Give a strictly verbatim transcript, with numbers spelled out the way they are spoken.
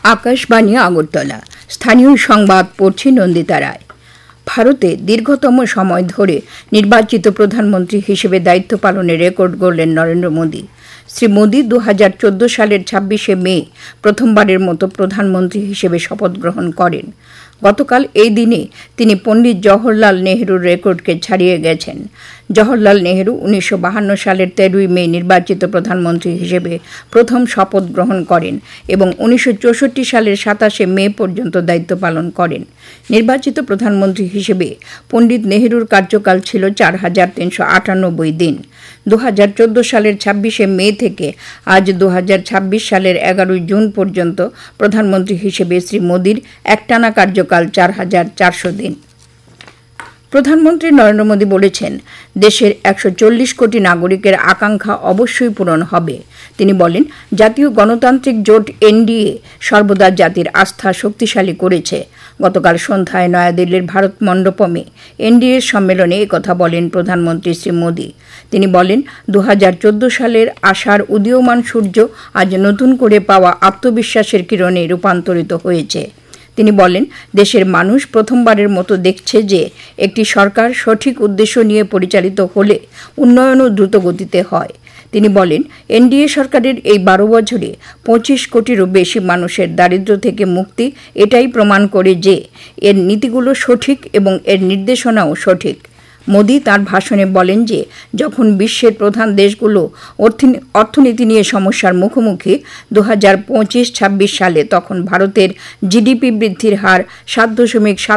আকাশবাণী আগরতলা। স্থানীয় সংবাদ পড়ছি নন্দিতা রায়। ভারতে দীর্ঘতম সময় ধরে নির্বাচিত প্রধানমন্ত্রী হিসেবে দায়িত্ব পালনের রেকর্ড গড়লেন নরেন্দ্র মোদী। শ্রী মোদী দু হাজার চোদ্দ সালের ছাব্বিশে মে প্রথমবারের মতো প্রধানমন্ত্রী হিসেবে শপথ গ্রহণ করেন। গতকাল এই দিনে তিনি পণ্ডিত জওহরলাল নেহরুর রেকর্ডকে ছাড়িয়ে গেছেন। জওহরলাল নেহরু উনিশশো বাহান্ন সালের তেরোই মে নির্বাচিত প্রধানমন্ত্রী হিসেবে প্রথম শপথ গ্রহণ করেন এবং উনিশশো চৌষট্টি সালের সাতাশে মে পর্যন্ত দায়িত্ব পালন করেন। নির্বাচিত প্রধানমন্ত্রী হিসেবে পণ্ডিত নেহরুর কার্যকাল ছিল চার হাজার তিনশো আটানব্বই দিন। দু হাজার চোদ্দ সালের ছাব্বিশে মে থেকে আজ দু হাজার ছাব্বিশ সালের এগারোই জুন পর্যন্ত প্রধানমন্ত্রী হিসেবে শ্রী মোদীর একটানা কার্যকাল চার হাজার চারশো দিন। প্রধানমন্ত্রী নরেন্দ্র মোদী বলেছেন, দেশের একশো চল্লিশ কোটি নাগরিকের আকাঙ্ক্ষা অবশ্যই পূরণ হবে। তিনি বলেন, জাতীয় গণতান্ত্রিক জোট এনডিএ সর্বদা জাতির আস্থা শক্তিশালী করেছে। গতকাল সন্ধ্যায় নয়াদিল্লির ভারত মণ্ডপমে এনডিএর সম্মেলনে একথা বলেন প্রধানমন্ত্রী শ্রী মোদী। তিনি বলেন, দু হাজার চোদ্দ সালের আশার উদীয়মান সূর্য আজ নতুন করে পাওয়া আত্মবিশ্বাসের কিরণে রূপান্তরিত হয়েছে। তিনি বলেন, দেশের মানুষ প্রথমবারের মতো দেখছে যে একটি সরকার সঠিক উদ্দেশ্য নিয়ে পরিচালিত হলে উন্নয়নও দ্রুত গতিতে হয়। তিনি বলেন, এনডিএ সরকারের এই বারো বছরে পঁচিশ কোটিরও বেশি মানুষের দারিদ্র্য থেকে মুক্তি এটাই প্রমাণ করে যে এর নীতিগুলো সঠিক এবং এর নির্দেশনাও সঠিক। মোদী তাঁর ভাষণে বলেন যে যখন বিশ্বের প্রধান দেশগুলো অর্থনীতি নিয়ে সমস্যার মুখোমুখি দু হাজার পঁচিশ ছাব্বিশ সালে তখন ভারতের জিডিপি বৃদ্ধির হার সাত দশমিক সাত